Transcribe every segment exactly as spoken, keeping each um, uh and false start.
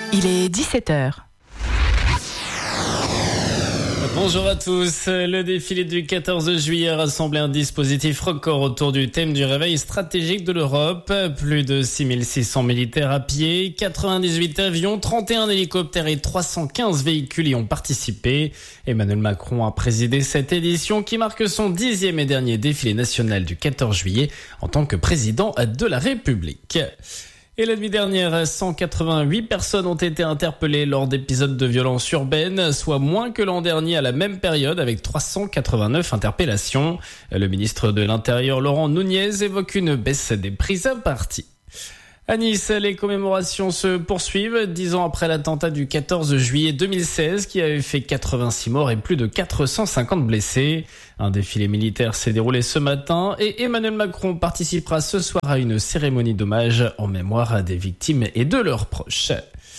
Il est dix-sept heures. Bonjour à tous. Le défilé du quatorze juillet a rassemblé un dispositif record autour du thème du réveil stratégique de l'Europe. Plus de six mille six cents militaires à pied, quatre-vingt-dix-huit avions, trente et un hélicoptères et trois cent quinze véhicules y ont participé. Emmanuel Macron a présidé cette édition qui marque son dixième et dernier défilé national du quatorze juillet en tant que président de la République. Et la nuit dernière, cent quatre-vingt-huit personnes ont été interpellées lors d'épisodes de violence urbaine, soit moins que l'an dernier à la même période avec trois cent quatre-vingt-neuf interpellations. Le ministre de l'Intérieur, Laurent Nunez, évoque une baisse des prises à partie. À Nice, les commémorations se poursuivent, dix ans après l'attentat du quatorze juillet deux mille seize qui avait fait quatre-vingt-six morts et plus de quatre cent cinquante blessés. Un défilé militaire s'est déroulé ce matin et Emmanuel Macron participera ce soir à une cérémonie d'hommage en mémoire des victimes et de leurs proches.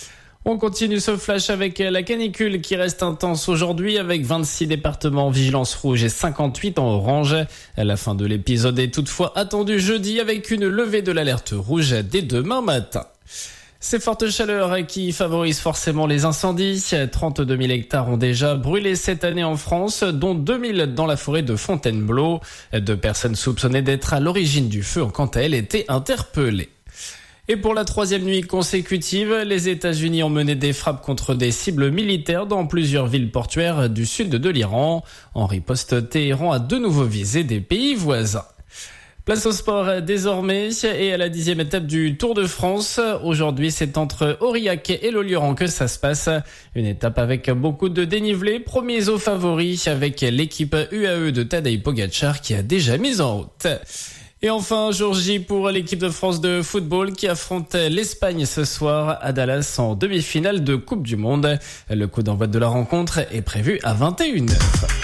On continue ce flash avec la canicule qui reste intense aujourd'hui avec vingt-six départements en vigilance rouge et cinquante-huit en orange. La fin de l'épisode est toutefois attendue jeudi avec une levée de l'alerte rouge dès demain matin. Ces fortes chaleurs qui favorisent forcément les incendies. trente-deux mille hectares ont déjà brûlé cette année en France, dont deux mille dans la forêt de Fontainebleau. Deux personnes soupçonnées d'être à l'origine du feu ont quant à elles été interpellées. Et pour la troisième nuit consécutive, les États-Unis ont mené des frappes contre des cibles militaires dans plusieurs villes portuaires du sud de l'Iran. En riposte, Téhéran a de nouveau visé des pays voisins. Place au sport désormais et à la dixième étape du Tour de France. Aujourd'hui, c'est entre Aurillac et Lolioran que ça se passe. Une étape avec beaucoup de dénivelé, promis aux favoris avec l'équipe U A E de Tadej Pogačar qui a déjà mis en route. Et enfin, jour J pour l'équipe de France de football qui affronte l'Espagne ce soir à Dallas en demi-finale de Coupe du Monde. Le coup d'envoi de la rencontre est prévu à vingt et une heures.